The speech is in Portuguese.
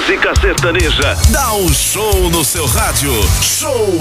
música sertaneja. Dá um show no seu rádio. Show